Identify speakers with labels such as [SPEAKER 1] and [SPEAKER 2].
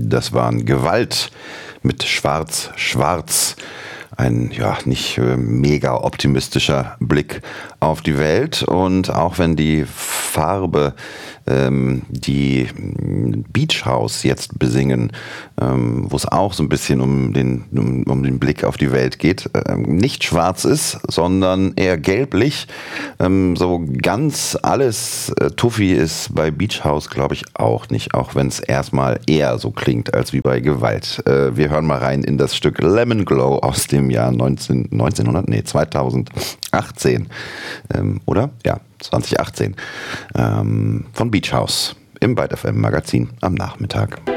[SPEAKER 1] Das waren Gewalt mit Schwarz, Schwarz. Ein nicht mega optimistischer Blick auf die Welt. Und auch wenn die Farbe, die Beach House jetzt besingen, wo es auch so ein bisschen um den Blick auf die Welt geht, nicht schwarz ist, sondern eher gelblich. So ganz alles Tuffy ist bei Beach House, glaube ich, auch nicht. Auch wenn es erstmal eher so klingt, als wie bei Gewalt. Wir hören mal rein in das Stück Lemon Glow aus dem Jahr 2018. Oder? Ja, 2018. Von Beach House im Byte FM Magazin am Nachmittag.